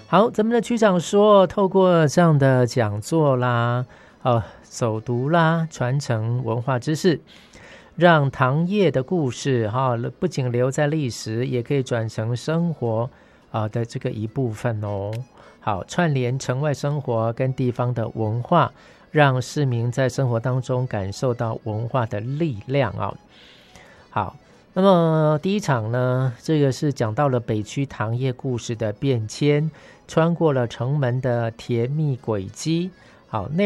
好，咱们的区长说，透过这样的讲座啦，走读啦，传承文化知识，让糖业的故事不仅留在历史，也可以转成生活的这个一部分哦。好，串联城外生活跟地方的文化，让市民在生活当中感受到文化的力量啊。好，那么第一场呢，这个是讲到了北区糖业故事的变迁，穿过了城门的甜蜜轨迹。好，